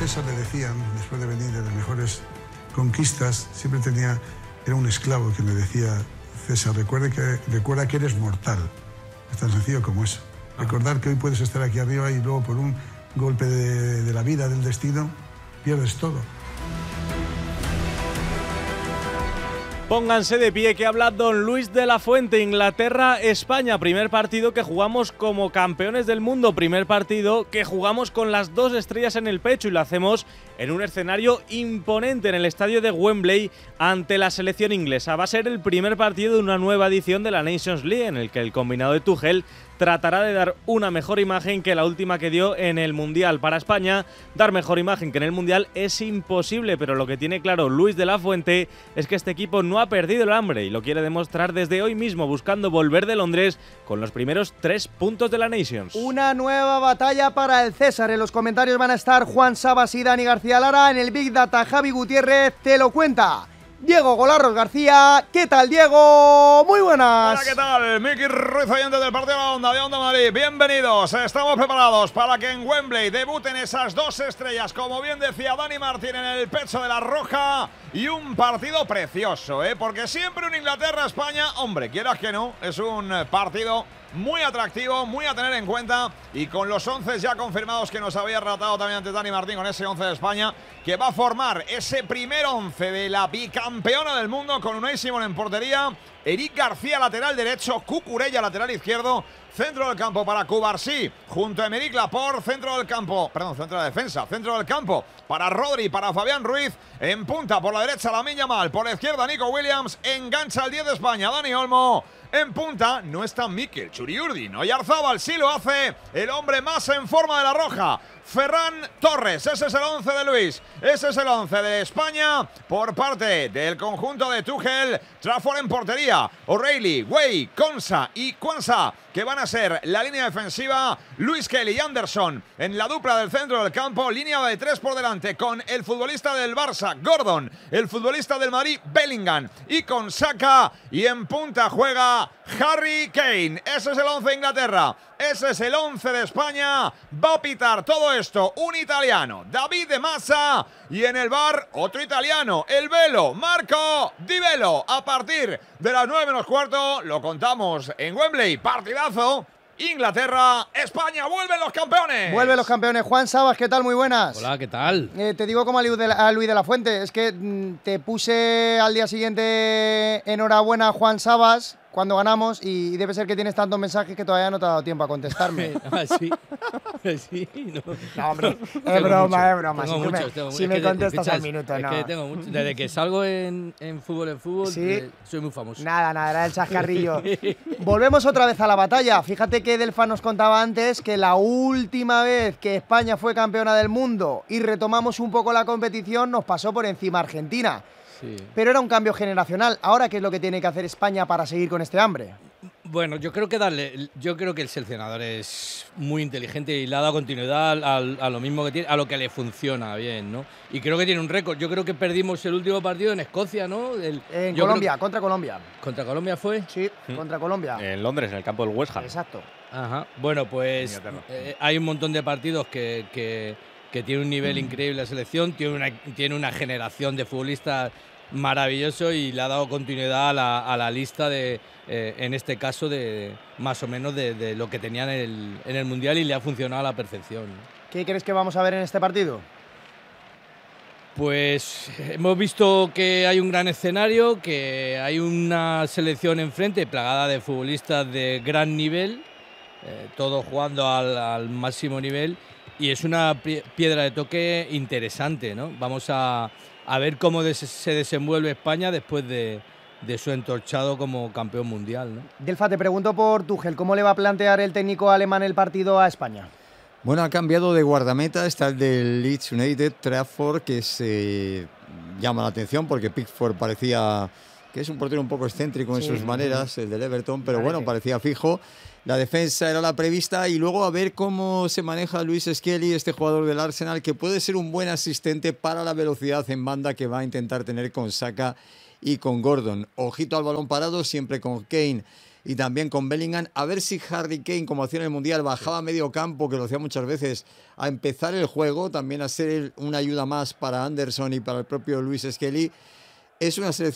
César le decían, después de venir de las mejores conquistas, siempre era un esclavo que le decía: César, recuerda que eres mortal. Es tan sencillo como eso. Recordar que hoy puedes estar aquí arriba y luego por un golpe de la vida, del destino, pierdes todo. Pónganse de pie, que habla don Luis de la Fuente. Inglaterra-España, primer partido que jugamos como campeones del mundo, primer partido que jugamos con las 2 estrellas en el pecho, y lo hacemos en un escenario imponente en el estadio de Wembley ante la selección inglesa. Va a ser el primer partido de una nueva edición de la Nations League, en el que el combinado de Tuchel tratará de dar una mejor imagen que la última que dio en el Mundial. Para España, dar mejor imagen que en el Mundial es imposible, pero lo que tiene claro Luis de la Fuente es que este equipo no ha perdido el hambre y lo quiere demostrar desde hoy mismo, buscando volver de Londres con los primeros 3 puntos de la Nations. Una nueva batalla para el César. En los comentarios van a estar Juan Sabas y Dani García Lara. En el Big Data, Javi Gutiérrez te lo cuenta Diego Golarros García. ¿Qué tal, Diego? Muy buenas. Hola, ¿qué tal? Miki Ruiz, oyentes del partido de Onda Madrid. Bienvenidos. Estamos preparados para que en Wembley debuten esas 2 estrellas, como bien decía Dani Martín, en el pecho de la roja. Y un partido precioso, porque siempre un Inglaterra-España, hombre, quieras que no, es un partido muy atractivo, muy a tener en cuenta, y con los 11 ya confirmados que nos había relatado también antes Dani Martín, con ese 11 de España que va a formar ese primer 11 de la bicampeona del mundo, con Unai Simón en portería, Eric García lateral derecho, Cucurella lateral izquierdo, centro del campo para Cubarsí junto a Emerick Laporte, centro de defensa, centro del campo para Rodri, para Fabián Ruiz, en punta por la derecha Lamine Yamal, por la izquierda Nico Williams, engancha el 10 de España Dani Olmo. En punta no está Mikel Churiurdi, no Oyarzábal, sí lo hace el hombre más en forma de la roja, Ferran Torres. Ese es el 11 de Luis, ese es el 11 de España por parte del conjunto de Tuchel. Trafford en portería, O'Reilly, Way, Konsa y Quansah, que van a ser la línea defensiva. Luis Kelly y Anderson en la dupla del centro del campo, línea de 3 por delante con el futbolista del Barça, Gordon, el futbolista del Madrid, Bellingham, y con Saka, y en punta juega Harry Kane. Ese es el 11 de Inglaterra, ese es el 11 de España. Va a pitar todo esto un italiano, David De Massa, y en el bar otro italiano, el Velo, Marco Di Velo. A partir de las 9 menos cuarto lo contamos en Wembley. Partidazo. Inglaterra, España, vuelven los campeones. Vuelven los campeones. Juan Sabas, ¿qué tal? Muy buenas. Hola, ¿qué tal? Te digo como a Luis de la Fuente, es que te puse al día siguiente enhorabuena, Juan Sabas, cuando ganamos, y debe ser que tienes tantos mensajes que todavía no te ha dado tiempo a contestarme. Sí. Sí, no. No, hombre, es broma. Si me contestas al minuto, es no. que tengo mucho. Desde que salgo en fútbol, ¿Sí? Soy muy famoso. Nada, era el chascarrillo. Volvemos otra vez a la batalla. Fíjate que Delfa nos contaba antes que la última vez que España fue campeona del mundo y retomamos un poco la competición, nos pasó por encima Argentina. Sí. Pero era un cambio generacional. Ahora, ¿qué es lo que tiene que hacer España para seguir con este hambre? Bueno, yo creo que el seleccionador es muy inteligente y le ha dado continuidad a lo mismo que tiene, a lo que le funciona bien, ¿no? Y creo que tiene un récord. Yo creo que perdimos el último partido en Escocia, ¿no? Contra Colombia. ¿Contra Colombia fue? Sí, contra Colombia. En Londres, en el campo del West Ham. Exacto. Ajá. Bueno, pues hay un montón de partidos que tiene un nivel increíble la selección, tiene una generación de futbolistas maravilloso, y le ha dado continuidad a la lista de, en este caso, de más o menos de lo que tenían en el Mundial, y le ha funcionado a la perfección. ¿Qué crees que vamos a ver en este partido? Pues hemos visto que hay un gran escenario, que hay una selección enfrente plagada de futbolistas de gran nivel, todos jugando al máximo nivel, y es una piedra de toque interesante, ¿no? Vamos a ver cómo se desenvuelve España después de su entorchado como campeón mundial, ¿no? Delfa, te pregunto por Tuchel, ¿cómo le va a plantear el técnico alemán el partido a España? Bueno, ha cambiado de guardameta, está el del Leeds United, Trafford, que se llama la atención porque Pickford parecía que es un portero un poco excéntrico en sus maneras, el del Everton, pero bueno, parecía fijo. La defensa era la prevista, y luego a ver cómo se maneja Luis Skelly, este jugador del Arsenal, que puede ser un buen asistente para la velocidad en banda que va a intentar tener con Saka y con Gordon. Ojito al balón parado, siempre con Kane y también con Bellingham. A ver si Harry Kane, como hacía en el Mundial, bajaba a medio campo, que lo hacía muchas veces, a empezar el juego, también a ser una ayuda más para Anderson y para el propio Luis Skelly. Es una selección